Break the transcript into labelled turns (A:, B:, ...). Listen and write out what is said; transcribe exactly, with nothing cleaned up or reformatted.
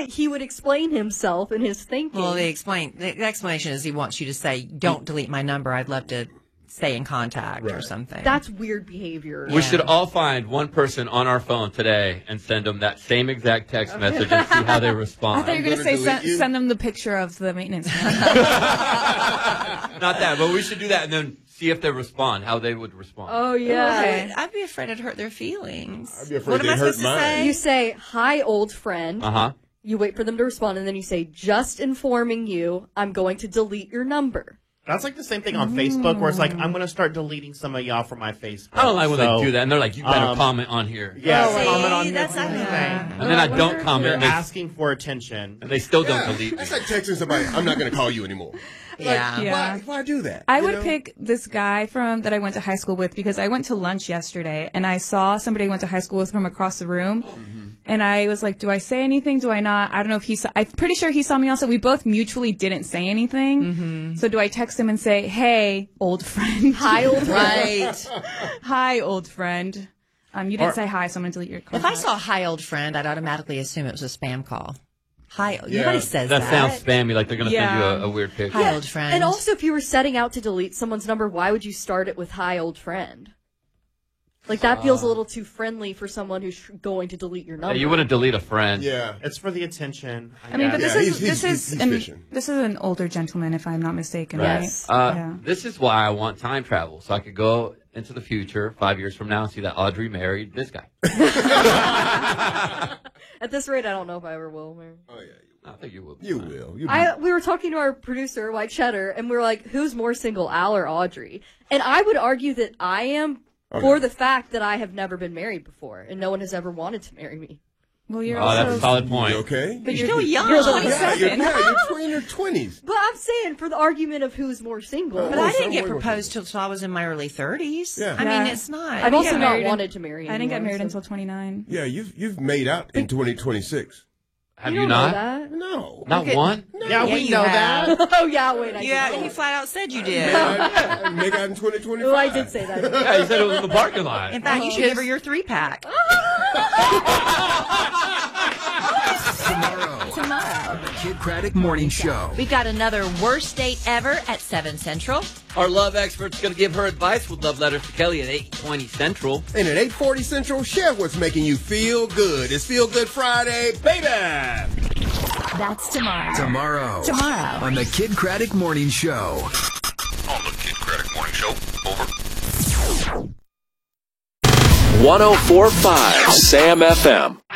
A: he would explain himself and his thinking.
B: Well, the explain the explanation is he wants you to say, "Don't delete my number. I'd love to stay in contact," right. or something.
A: That's weird behavior.
C: We yeah. should all find one person on our phone today and send them that same exact text okay. message and see how they respond.
D: I thought you were going to say send, send them the picture of the maintenance man.
C: Not that, but we should do that and then see if they respond, how they would respond.
A: Oh, yeah.
B: Okay. I'd be afraid it'd hurt their feelings.
E: I'd be afraid
B: what
E: they'd
B: am I
E: hurt
B: supposed
E: mine.
B: to say?
A: You say, "Hi, old friend."
C: Uh-huh.
A: You wait for them to respond, and then you say, "Just informing you, I'm going to delete your number."
F: That's like the same thing on mm. Facebook, where it's like, I'm going to start deleting some of y'all from my Facebook.
C: I don't like when
F: so,
C: they do that, and they're like, you better
F: um,
C: comment on here.
F: Yeah,
B: oh,
F: comment on
B: here. That's not
F: yeah.
C: And then I don't comment.
F: They're
C: and they,
F: asking for attention.
C: And they still
E: yeah,
C: don't delete me.
E: That's like texting somebody, "I'm not going to call you anymore."
B: Yeah.
E: Like,
D: yeah.
E: Why, why do that?
D: I would
E: know?
D: pick this guy from that I went to high school with because I went to lunch yesterday and I saw somebody I went to high school with from across the room. Mm-hmm. And I was like, do I say anything? Do I not? I don't know if he saw, I'm pretty sure he saw me also. We both mutually didn't say anything. Mm-hmm. So do I text him and say, "Hey, old friend."
A: Hi, old friend.
B: Right.
D: Hi, old friend. Um, you didn't
C: or,
D: say hi, so I'm going to delete your contact.
B: If I saw "hi, old friend," I'd automatically assume it was a spam call. Hi,
E: yeah.
B: nobody says
C: that.
B: That
C: That sounds spammy, like they're going to
D: yeah.
C: send you a, a weird picture.
B: Hi,
A: Yeah.
B: old friend.
A: And also, if you were setting out to delete someone's number, why would you start it with "Hi, old friend"? Like, that feels a little too friendly for someone who's going to delete your number.
C: Yeah, you wouldn't delete a friend.
E: Yeah.
F: It's for the attention. I,
D: I mean, but
F: guess.
D: this
E: Yeah,
D: is
E: he's-
D: this
E: he's-
D: is
E: he's
D: an,
E: fishing.
D: this is an older gentleman, if I'm not mistaken,
C: Right.
D: right?
C: Uh,
D: yeah.
C: This is why I want time travel, so I could go into the future five years from now and see that Audrey married this guy.
A: At this rate, I don't know if I ever will, man.
E: Oh, yeah.
C: I think you will.
E: You will. You
A: I we were talking to our producer, White Cheddar, and we were like, "Who's more single, Al or Audrey?" And I would argue that I am
E: Okay.
A: for the fact that I have never been married before, and no one has ever wanted to marry me.
D: Well, you're
C: Oh,
D: also
C: that's a solid point.
E: You okay?
D: But
B: You're
D: you're
B: still young.
D: You're
A: You're
E: Yeah,
D: twenty-seven.
E: you're, yeah, you're in your twenties.
A: But I'm saying for the argument of who's more single.
B: But I didn't get
E: somewhere with
B: proposed till I was in my early thirties.
E: Yeah.
B: I
D: Yeah.
B: mean, it's not.
A: I've also
D: get
A: not
D: married in-
A: wanted to marry
D: I didn't get
A: anyone,
D: married
A: so-
D: until twenty-nine.
E: Yeah, you've you've made out in twenty twenty-six.
C: Have
A: you
C: you,
A: don't know
C: not?
A: that?
E: No.
C: Not
B: Okay.
C: one?
F: Yeah,
B: Yeah,
F: we
B: you
F: know
B: have.
F: that.
A: Oh, yeah, wait. I
B: Yeah,
A: did.
B: he flat out said you did.
E: Yeah, I make out in twenty twenty-five.
A: Oh, I did say that.
C: Yeah, you said it was in the parking lot.
B: In fact, you should give her your three pack.
G: Tomorrow. Tomorrow. On the Kid Craddock Morning Show.
B: We've got another worst date ever at seven Central.
C: Our love expert's going to give her advice with love letters to Kelly at eight twenty Central.
E: And at eight forty Central, share what's making you feel good. It's Feel Good Friday, baby!
G: That's tomorrow. Tomorrow.
B: Tomorrow.
G: On the Kid Craddock Morning Show.
H: On the Kid Craddock Morning Show. Over.
I: one oh four point five Sam F M.